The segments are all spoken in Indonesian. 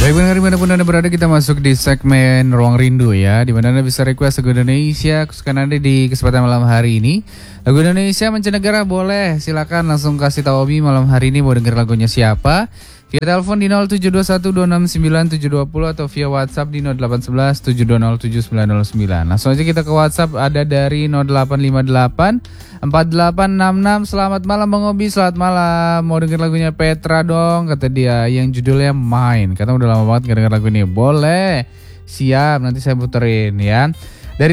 Baik pendengar dimanapun Anda berada, kita masuk di segmen Ruang Rindu ya, di mana Anda bisa request lagu Indonesia kesukaan Anda di kesempatan malam hari ini. Lagu Indonesia mancanegara boleh, silakan langsung kasih tahu Obi malam hari ini mau denger lagunya siapa. Via telepon di 0721269720 atau via WhatsApp di 0811720799. Langsung aja kita ke WhatsApp, ada dari 08584866. Selamat malam Bang Obi, selamat malam. Mau denger lagunya Petra dong, kata dia, yang judulnya Main. Kata udah lama banget gak denger lagu ini. Boleh, siap, nanti saya puterin ya. Dari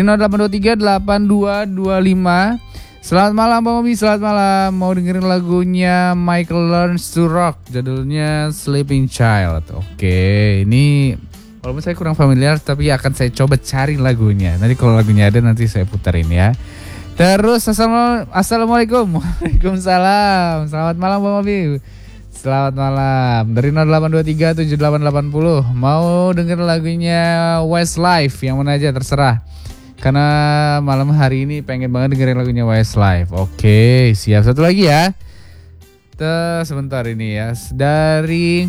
08238225. Selamat malam Bang Obi, selamat malam. Mau dengerin lagunya Michael Learns to Rock, judulnya Sleeping Child. Oke, ini walaupun saya kurang familiar, tapi akan saya coba cari lagunya. Nanti kalau lagunya ada nanti saya puterin ya. Terus Assalamualaikum. Waalaikumsalam. Selamat malam Bang Obi. Selamat malam. Dari 08237880. Mau dengerin lagunya Westlife, yang mana aja terserah. Karena malam hari ini pengen banget dengerin lagunya Westlife. Oke, siap. Satu lagi ya. Sebentar ini ya. Dari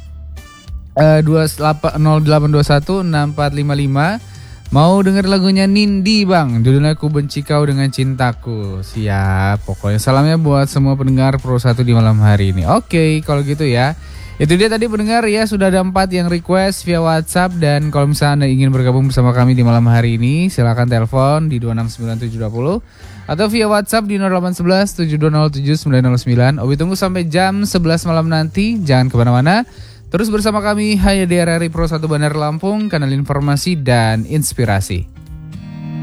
08216455. Mau denger lagunya Nindi Bang, judulnya Ku Benci Kau Dengan Cintaku. Siap. Pokoknya salamnya buat semua pendengar Pro 1 di malam hari ini. Oke, kalau gitu ya. Itu dia tadi pendengar ya, sudah ada 4 yang request via WhatsApp. Dan kalau misalnya Anda ingin bergabung bersama kami di malam hari ini, silakan telepon di 269720 atau via WhatsApp di 0811720799. Obi tunggu sampai jam 11 malam nanti. Jangan kemana-mana, terus bersama kami hanya di RRI Pro 1 Bandar Lampung, kanal informasi dan inspirasi.